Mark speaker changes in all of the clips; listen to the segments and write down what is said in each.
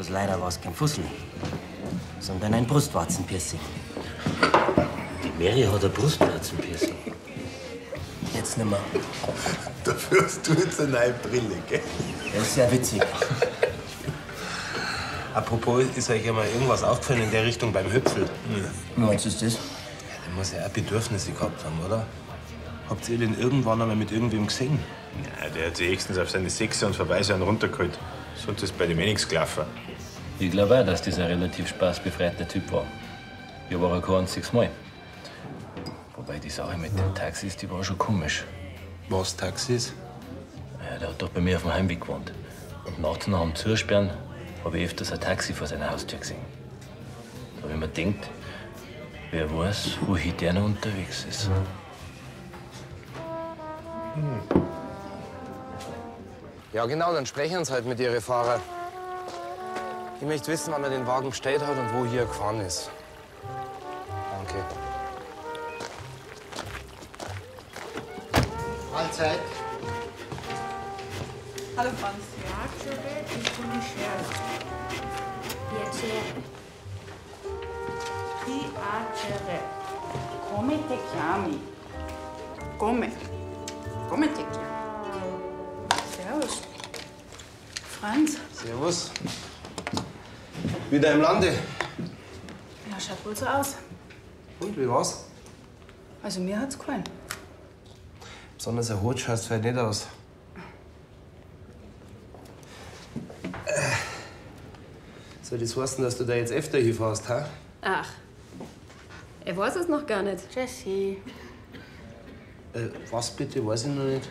Speaker 1: Bloß leider war es kein Fussel, sondern ein Brustwarzenpiercing.
Speaker 2: Die Mary hat ein Brustwarzenpiercing.
Speaker 1: Jetzt nimmer.
Speaker 3: Dafür hast du jetzt eine neue Brille, gell?
Speaker 1: Das ist ja witzig.
Speaker 4: Apropos, ist euch ja mal irgendwas aufgefallen in der Richtung beim Hüpfel?
Speaker 1: Wie meinst du das?
Speaker 4: Der muss ja auch Bedürfnisse gehabt haben, oder? Habt ihr den irgendwann einmal mit irgendwem gesehen?
Speaker 3: Ja, der hat sich höchstens auf seine Sechse und Verweise runtergeholt. Sonst ist bei dem nichts gelaufen.
Speaker 2: Ich glaube auch, dass das ein relativ spaßbefreiter Typ war. Ich war er kein einziges Mal. Wobei die Sache mit den Taxis, die war schon komisch.
Speaker 4: Was, Taxis?
Speaker 2: Ja, der hat doch bei mir auf dem Heimweg gewohnt. Und nachts nach dem Zusperren habe ich öfters ein Taxi vor seiner Haustür gesehen. Da habe ich mir gedacht, wer weiß, wohin der noch unterwegs ist.
Speaker 5: Ja, genau, dann sprechen Sie halt mit Ihren Fahrer. Ich möchte wissen, wann er den Wagen gestellt hat und wo hier gefahren ist. Danke.
Speaker 1: Mahlzeit.
Speaker 6: Hallo Franz. Piacere. Come te chiami? Come te chiami? Servus. Franz.
Speaker 5: Servus. Wieder im Lande.
Speaker 6: Ja, schaut wohl so aus.
Speaker 5: Und, wie war's?
Speaker 6: Also mir hat's gefallen.
Speaker 5: Besonders erholt schaut's vielleicht nicht aus. Soll das heißen, dass du da jetzt öfter hinfährst, ha?
Speaker 7: Ach, er weiß es noch gar nicht.
Speaker 6: Jessie.
Speaker 5: Was bitte? Weiß ich noch nicht.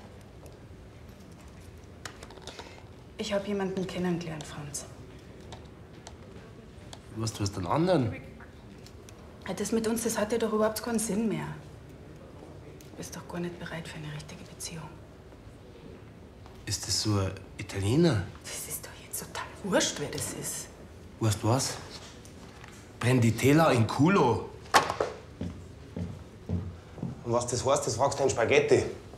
Speaker 6: Ich habe jemanden kennengelernt, Franz.
Speaker 5: Was, du hast einen anderen?
Speaker 6: Das mit uns, das hat ja doch überhaupt keinen Sinn mehr. Du bist doch gar nicht bereit für eine richtige Beziehung.
Speaker 5: Ist das so ein Italiener?
Speaker 6: Das ist doch jetzt total wurscht, wer das ist.
Speaker 5: Weißt du was? Brenn die Teller in Culo. Und was das heißt, das fragst du in Spaghetti.